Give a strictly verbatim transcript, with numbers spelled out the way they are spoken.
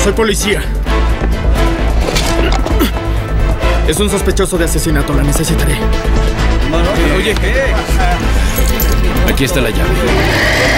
Soy policía. Es un sospechoso de asesinato, la necesitaré. Oye, ¿qué? Aquí está la llave.